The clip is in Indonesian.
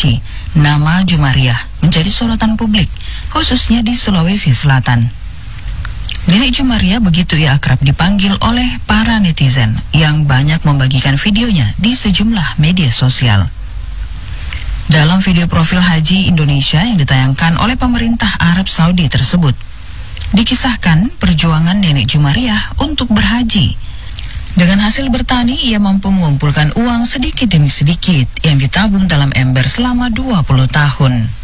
suci, nama Jumariah menjadi sorotan publik, khususnya di Sulawesi Selatan. Nenek Jumariah begitu ia akrab dipanggil oleh para netizen yang banyak membagikan videonya di sejumlah media sosial. Dalam video profil Haji Indonesia yang ditayangkan oleh pemerintah Arab Saudi tersebut, dikisahkan perjuangan Nenek Jumariah untuk berhaji. Dengan hasil bertani, ia mampu mengumpulkan uang sedikit demi sedikit yang ditabung dalam ember selama 20 tahun.